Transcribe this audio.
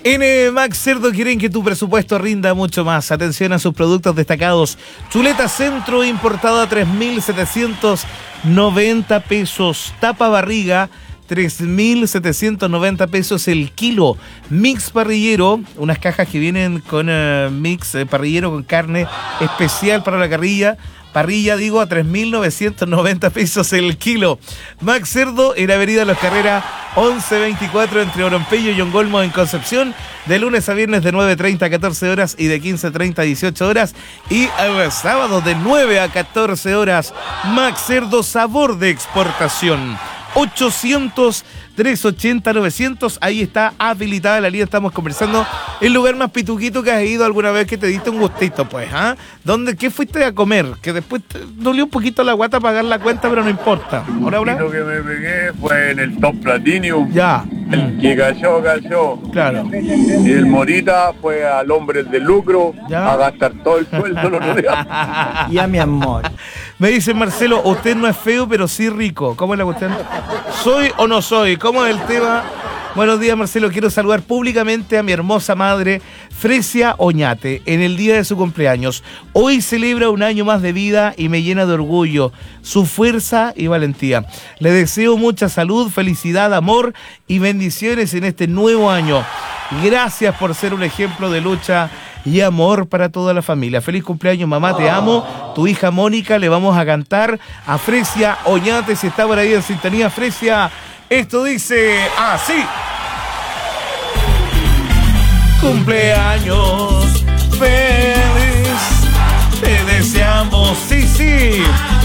En Max Cerdo quieren que tu presupuesto rinda mucho más. Atención a sus productos destacados. Chuleta Centro importada 3.790 pesos. Tapa barriga 3.790 pesos el kilo. Mix parrillero, unas cajas que vienen con mix parrillero con carne especial para la parrilla, digo, a 3.990 pesos el kilo. Max Cerdo en Avenida Los Carreras 1124 entre Oropello y Ongolmo en Concepción, de lunes a viernes de 9:30 a 14 horas y de 15:30 a 18 horas y sábado de 9 a 14 horas. Max Cerdo, sabor de exportación. 800-380-900, ahí está habilitada la línea, estamos conversando. El lugar más pituquito que has ido alguna vez que te diste un gustito, pues, ¿ah? ¿Qué fuiste a comer? Que después te dolió un poquito la guata pagar la cuenta, pero no importa. Hola. Lo que me pegué fue en el Top Platinum. Ya. El que cayó. Claro. Y el Morita fue al hombre de lucro ¿Ya? a gastar todo el sueldo los días. Y a mi amor. Me dice Marcelo, usted no es feo, pero sí rico. ¿Cómo es la cuestión? ¿Soy o no soy? ¿Cómo es el tema? Buenos días, Marcelo. Quiero saludar públicamente a mi hermosa madre, Fresia Oñate, en el día de su cumpleaños. Hoy celebra un año más de vida y me llena de orgullo, su fuerza y valentía. Le deseo mucha salud, felicidad, amor y bendiciones en este nuevo año. Gracias por ser un ejemplo de lucha y amor para toda la familia. Feliz cumpleaños, mamá, te amo. Tu hija Mónica le vamos a cantar a Fresia Oñate, si está por ahí en sintonía. Fresia, esto dice así. Cumpleaños feliz, te deseamos, sí.